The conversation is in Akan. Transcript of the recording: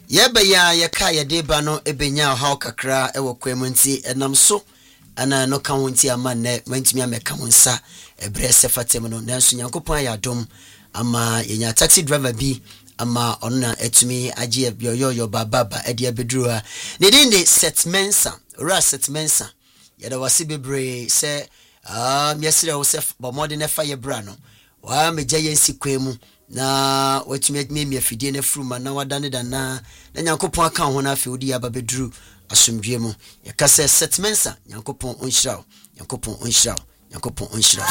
Yeba ya yaka ya deba no ebenya ha kakra ewo kwamunti enam so ana no ka wonti ama ne mantimi ameka monsa ebre sefatem no nanso Nyankopon ya dom ama yenya taxi driver bi ama onna etumi age yoyo baba ede abedru a ne din de Setmensa Setmensa ya da wase bebre se miesire wo se bomode ne fa ye bra no wa meja yensi kwemu na watumi me afidie na fruma na wadane dana na Nyankopon aka ho na afi odi aba bedru asomdwe mu yakase Setmensa Nyankopon onhyiraw